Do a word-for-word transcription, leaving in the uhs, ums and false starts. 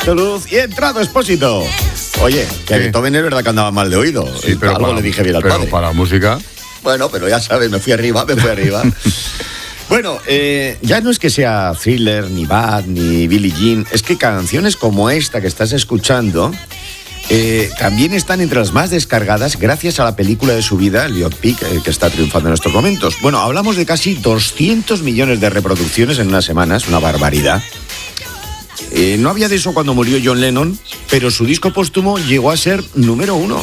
Visto luz y entrado Expósito. Oye, que Beethoven es verdad que andaba mal de oído. Sí, pero algo para, le dije bien al pero padre. para la música... Bueno, pero ya sabes, me fui arriba, me fui arriba. Bueno, eh, ya no es que sea Thriller, ni Bad, ni Billie Jean. Es que canciones como esta que estás escuchando... Eh, también están entre las más descargadas gracias a la película de su vida, el biopic, eh, que está triunfando en estos momentos. Bueno, hablamos de casi doscientos millones de reproducciones en unas semanas, una barbaridad. Eh, no había de eso cuando murió John Lennon, pero su disco póstumo llegó a ser número uno.